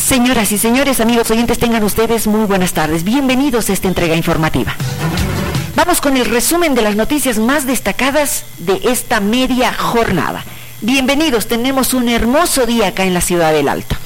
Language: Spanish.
Señoras y señores, amigos oyentes, tengan ustedes muy buenas tardes. Bienvenidos a esta entrega informativa. Vamos con el resumen de las noticias más destacadas de esta media jornada. Bienvenidos, tenemos un hermoso día acá en la ciudad del Alto.